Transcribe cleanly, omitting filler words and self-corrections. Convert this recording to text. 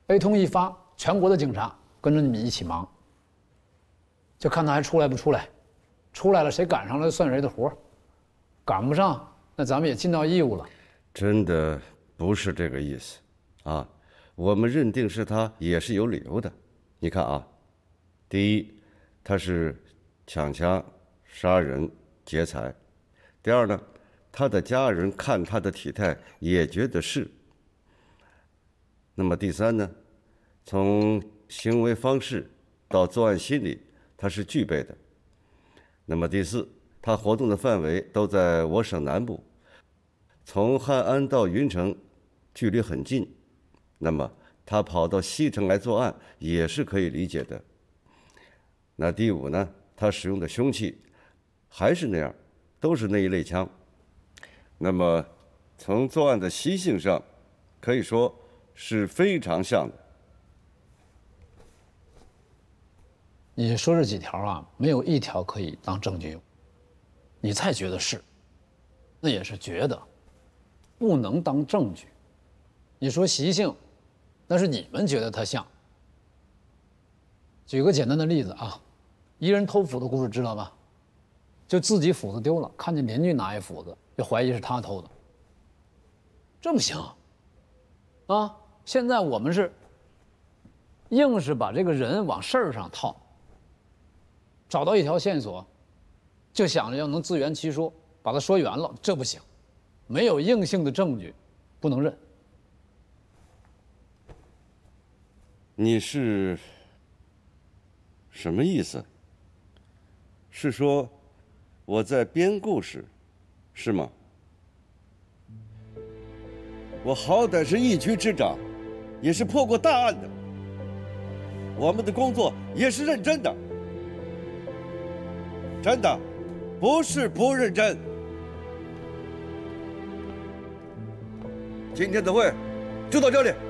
，A 通一发，全国的警察跟着你们一起忙，就看他还出来不出来。出来了，谁赶上了算谁的活，赶不上，那咱们也尽到义务了。 真的不是这个意思，啊，我们认定是他也是有理由的。你看啊，第一，他是抢枪、杀人、劫财；第二呢，他的家人看他的体态也觉得是。那么第三呢，从行为方式到作案心理，他是具备的。那么第四，他活动的范围都在我省南部，从汉安到云城，距离很近。那么他跑到西城来作案也是可以理解的。那第五呢，他使用的凶器还是那样，都是那一类枪。那么从作案的习性上，可以说是非常像的。 你说这几条啊，没有一条可以当证据用。你再觉得是，那也是觉得，不能当证据。你说习性，那是你们觉得他像。举个简单的例子啊，一人偷斧的故事知道吧？就自己斧子丢了，看见邻居拿一斧子，就怀疑是他偷的。这不行啊！现在我们是硬是把这个人往事儿上套。找到一条线索，就想着要能自圆其说，把它说圆了，这不行，没有硬性的证据，不能认。 你是什么意思？是说我在编故事，是吗？我好歹是一局之长，也是破过大案的，我们的工作也是认真的。真的，不是不认真。今天的会就到这里。